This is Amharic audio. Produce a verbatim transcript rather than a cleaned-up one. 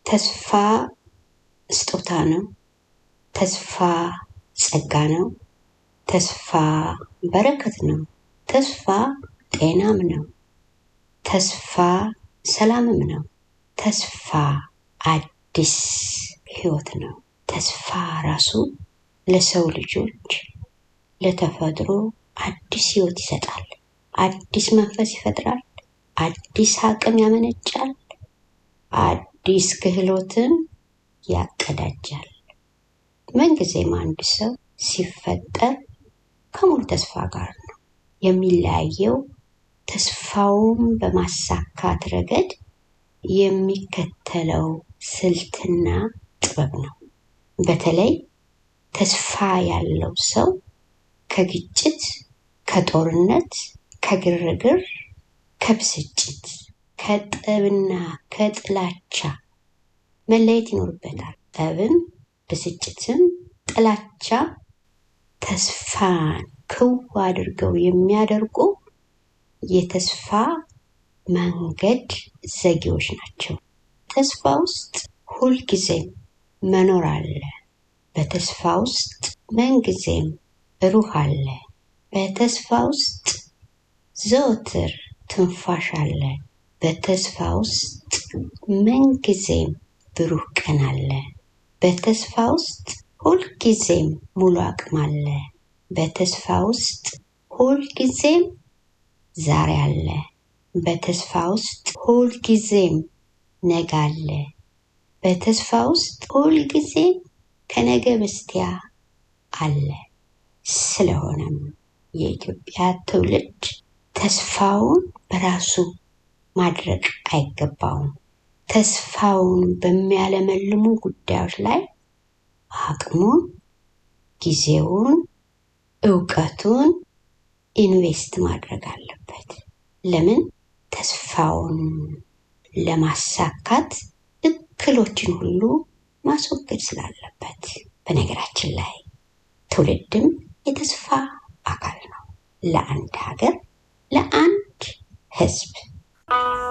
ተስፋ ስጦታ ነው። ተስፋ ጸጋ ነው። ተስፋ በረከት ነው። ተስፋ ጤናም ነው። ተስፋ ሰላምም ነው። ተስፋ አዲስ ህይወት ነው። ተስፋ ራሱ ለሰው ልጆች ለተፈጥሮ አዲስ ህይወት ይሰጣል። አዲስ መንፈስ ይፈጥራል። አዲስ አቅም ያመነጫል። አዲስ ክህሎትን ያቀዳጃል። ምንጊዜም አንድ ሰው ሲፈጠር ከሙሉ ተስፋ ጋር ነው የሚለያየው። ተስፋውን በማሳካት ረገድ የሚከተለው ስልትና ጥበብ ነው። በተለይ ተስፋ ያለው ሰው ከግጭት፣ ከጦርነት፣ ከግርግር፣ ከብስጭት፣ ከጠብና ከጥላቻ መለየት ይኖርበታል። ጠብም፣ ብስጭትም፣ ጥላቻ ተስፋን ክው አድርገው የሚያደርጉ የተስፋ መንገድ ዘጊዎች ናቸው። ተስፋ ውስጥ ሁልጊዜም መኖር አለ። በተስፋ ውስጥ ምንጊዜም ሩህ አለ። በተስፋ ውስጥ ዘወትር ትንፋሽ አለ። በተስፋ ውስጥ ምንጊዜም ብሩህ ቀን አለ። በተስፋ ውስጥ ሁልጊዜም ሙሉ አቅም አለ። በተስፋ ውስጥ ሁልጊዜም ዛሬ አለ። በተስፋ ውስጥ ሁልጊዜም ነገ አለ። በተስፋ ውስጥ ሁልጊዜም ከነገ በስቲያ አለ። ስለሆነም የኢትዮጵያ ትውልድ ተስፋውን በራሱ ማድረግ አይገባውም። ተስፋውን በሚያለመልሙ ጉዳዮች ላይ አቅሙን፣ ጊዜውን፣ ዕውቀቱን ኢንቨስት ማድረግ አለበት። ለምን? ተስፋውን ለማሳካት እክሎችን ሁሉ ማስወገድ ስላለበት። በነገራችን ላይ ትውልድም የተስፋ አካል ነው። ለአንድ ሀገር፣ ለአንድ ህዝብ